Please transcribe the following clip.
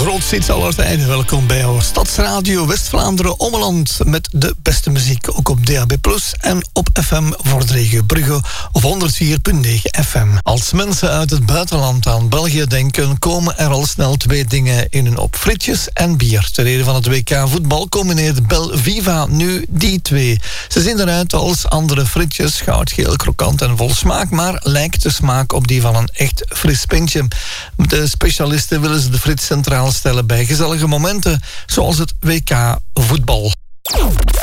grootste hits aller tijden. Welkom bij jouw Stadsradio West-Vlaanderen Ommeland met de beste muziek. Ook op DAB+ en op FM voor de regio Brugge op 104.9 FM. Als mensen uit het buitenland aan België denken, komen er al snel twee dingen in hun op: frietjes en bier. Ter reden van het WK voetbal combineert Belviva nu die twee. Ze zien eruit als andere frietjes, goudgeel, krokant en vol smaak, maar lijkt de smaak op die van een echt fris pintje. De specialisten willen ze de frit centraal stellen bij gezellige momenten, zoals het WK voetbal.